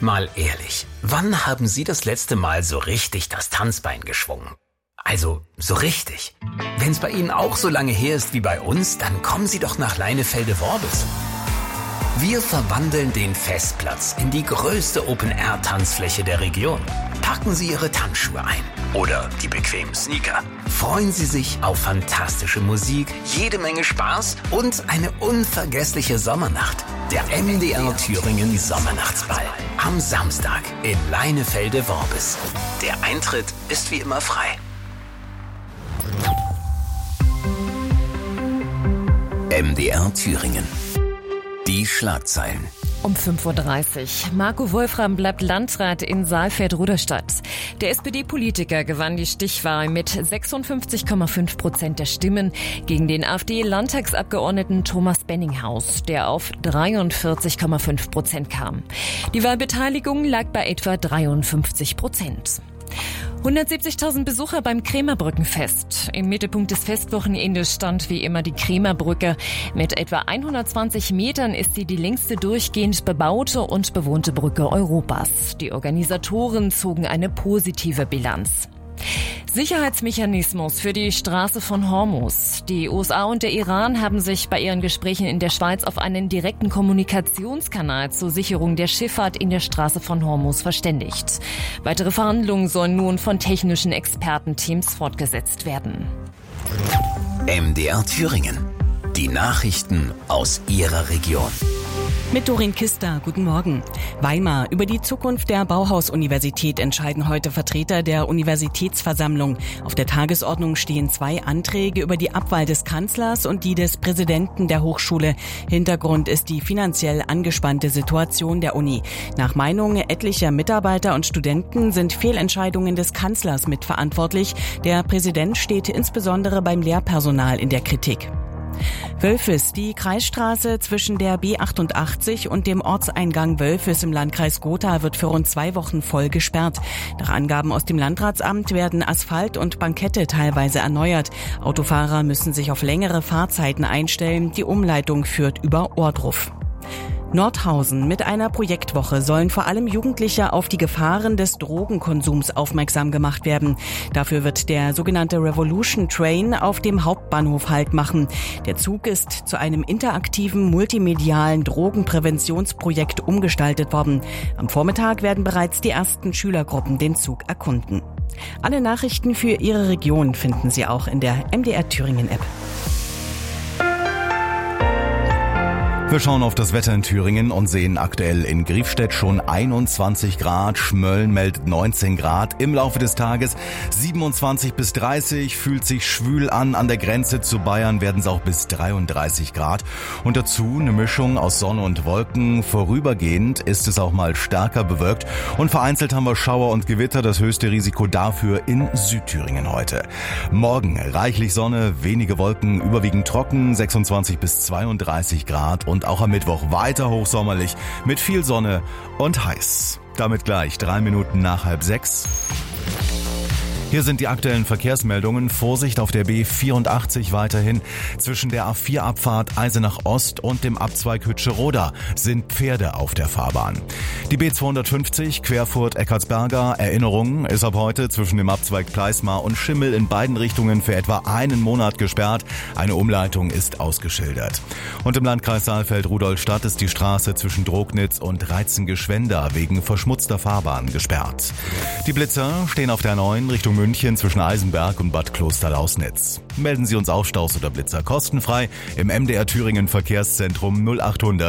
Mal ehrlich, wann haben Sie das letzte Mal so richtig das Tanzbein geschwungen? Also, so richtig. Wenn es bei Ihnen auch so lange her ist wie bei uns, dann kommen Sie doch nach Leinefelde-Worbis. Wir verwandeln den Festplatz in die größte Open-Air-Tanzfläche der Region. Packen Sie Ihre Tanzschuhe ein oder die bequemen Sneaker. Freuen Sie sich auf fantastische Musik, jede Menge Spaß und eine unvergessliche Sommernacht. Der MDR Thüringen Sommernachtsball am Samstag in Leinefelde-Worbis. Der Eintritt ist wie immer frei. MDR Thüringen. Die Schlagzeilen. Um 5.30 Uhr. Marco Wolfram bleibt Landrat in Saalfeld-Ruderstadt. Der SPD-Politiker gewann die Stichwahl mit 56,5% der Stimmen gegen den AfD-Landtagsabgeordneten Thomas Benninghaus, der auf 43,5% kam. Die Wahlbeteiligung lag bei etwa 53%. 170.000 Besucher beim Krämerbrückenfest. Im Mittelpunkt des Festwochenendes stand wie immer die Krämerbrücke. Mit etwa 120 Metern ist sie die längste durchgehend bebaute und bewohnte Brücke Europas. Die Organisatoren zogen eine positive Bilanz. Sicherheitsmechanismus für die Straße von Hormuz. Die USA und der Iran haben sich bei ihren Gesprächen in der Schweiz auf einen direkten Kommunikationskanal zur Sicherung der Schifffahrt in der Straße von Hormuz verständigt. Weitere Verhandlungen sollen nun von technischen Expertenteams fortgesetzt werden. MDR Thüringen. Die Nachrichten aus Ihrer Region. Mit Doreen Kister, guten Morgen. Weimar. Über die Zukunft der Bauhaus-Universität entscheiden heute Vertreter der Universitätsversammlung. Auf der Tagesordnung stehen 2 Anträge über die Abwahl des Kanzlers und die des Präsidenten der Hochschule. Hintergrund ist die finanziell angespannte Situation der Uni. Nach Meinung etlicher Mitarbeiter und Studenten sind Fehlentscheidungen des Kanzlers mitverantwortlich. Der Präsident steht insbesondere beim Lehrpersonal in der Kritik. Wölfis. Die Kreisstraße zwischen der B88 und dem Ortseingang Wölfis im Landkreis Gotha wird für rund 2 Wochen voll gesperrt. Nach Angaben aus dem Landratsamt werden Asphalt und Bankette teilweise erneuert. Autofahrer müssen sich auf längere Fahrzeiten einstellen. Die Umleitung führt über Ohrdruf. Nordhausen. Mit einer Projektwoche sollen vor allem Jugendliche auf die Gefahren des Drogenkonsums aufmerksam gemacht werden. Dafür wird der sogenannte Revolution Train auf dem Hauptbahnhof Halt machen. Der Zug ist zu einem interaktiven, multimedialen Drogenpräventionsprojekt umgestaltet worden. Am Vormittag werden bereits die ersten Schülergruppen den Zug erkunden. Alle Nachrichten für Ihre Region finden Sie auch in der MDR Thüringen App. Wir schauen auf das Wetter in Thüringen und sehen aktuell in Griefstedt schon 21 Grad, Schmölln meldet 19 Grad. Im Laufe des Tages 27 bis 30, fühlt sich schwül an der Grenze zu Bayern werden es auch bis 33 Grad. Und dazu eine Mischung aus Sonne und Wolken. Vorübergehend ist es auch mal stärker bewölkt und vereinzelt haben wir Schauer und Gewitter, das höchste Risiko dafür in Südthüringen heute. Morgen reichlich Sonne, wenige Wolken, überwiegend trocken, 26 bis 32 Grad und auch am Mittwoch weiter hochsommerlich mit viel Sonne und heiß. Damit gleich 3 Minuten nach 5:30. Hier sind die aktuellen Verkehrsmeldungen. Vorsicht auf der B84 weiterhin. Zwischen der A4-Abfahrt Eisenach Ost und dem Abzweig Hütscheroda sind Pferde auf der Fahrbahn. Die B250 Querfurt-Eckartsberger Erinnerung ist ab heute zwischen dem Abzweig Pleismar und Schimmel in beiden Richtungen für etwa einen Monat gesperrt. Eine Umleitung ist ausgeschildert. Und im Landkreis Saalfeld-Rudolstadt ist die Straße zwischen Drognitz und Reizengeschwender wegen verschmutzter Fahrbahn gesperrt. Die Blitzer stehen auf der 9 Richtung München zwischen Eisenberg und Bad Kloster-Lausnitz. Melden Sie uns Aufstaus oder Blitzer kostenfrei im MDR Thüringen Verkehrszentrum 0800